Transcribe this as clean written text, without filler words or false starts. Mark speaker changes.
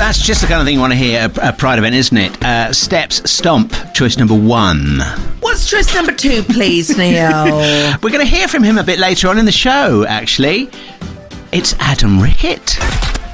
Speaker 1: That's just the kind of thing you want to hear at a Pride event, isn't it? Steps, Stomp, choice number 1.
Speaker 2: What's choice number 2, please, Neil?
Speaker 1: We're going to hear from him a bit later on in the show, actually. It's Adam Rickett.